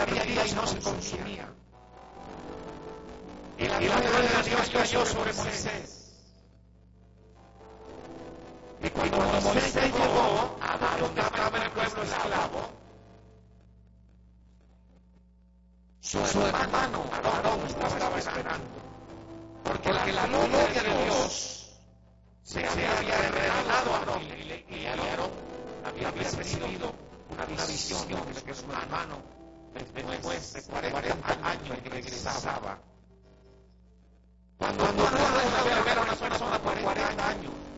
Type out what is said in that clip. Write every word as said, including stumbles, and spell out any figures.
ardía y no se consumía. Y la gloria de Dios cayó sobre Moisés. Y cuando Moisés llegó a donde estaba el pueblo esclavo, su hermano Aarón estaba esperando, porque la gloria de Dios se había revelado a Aarón, y Aarón había recibido una visión de que su hermano, después de cuarenta años, regresaba. Cuando Aarón dejaba de ver a una persona por cuarenta años,